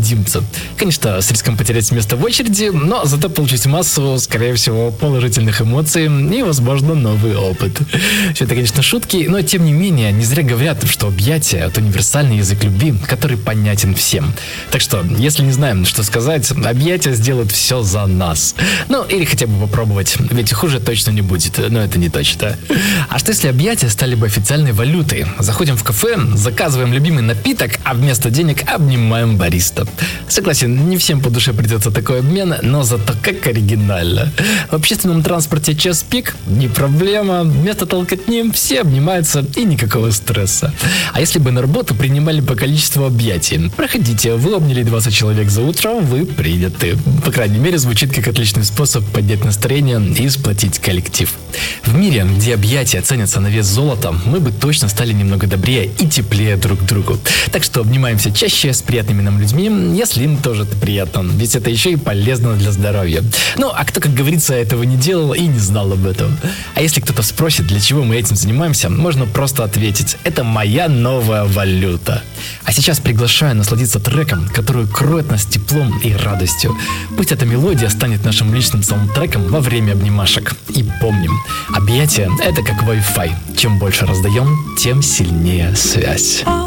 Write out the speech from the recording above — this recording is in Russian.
убедимся. Конечно, с риском потерять место в очереди, но зато получить массу, скорее всего, положительных эмоций и, возможно, новый опыт. Все это, конечно, шутки, но, тем не менее, не зря говорят, что объятия – это универсальный язык любви, который понятен всем. Так что, если не знаем, что сказать, объятия сделают все за нас. Ну, или хотя бы попробовать, ведь хуже точно не будет, но это не точно. А что если объятия стали бы официальной валютой? Заходим в кафе, заказываем любимый напиток, а вместо денег обнимаем бариста. Согласен, не всем по душе придется такой обмен, но зато как оригинально. В общественном транспорте час пик – не проблема. Вместо толкотни все обнимаются и никакого стресса. А если бы на работу принимали по количеству объятий? Проходите, вы обняли 20 человек за утро, вы приняты. По крайней мере, звучит как отличный способ поднять настроение и сплотить коллектив. В мире, где объятия ценятся на вес золота, мы бы точно стали немного добрее и теплее друг к другу. Так что обнимаемся чаще с приятными нам людьми, если им тоже это приятно, ведь это еще и полезно для здоровья. Ну, а кто, как говорится, этого не делал и не знал об этом? А если кто-то спросит, для чего мы этим занимаемся, можно просто ответить: это моя новая валюта. А сейчас приглашаю насладиться треком, который кроет нас теплом и радостью. Пусть эта мелодия станет нашим личным саундтреком во время обнимашек. И помним, объятия – это как Wi-Fi. Чем больше раздаем, тем сильнее связь.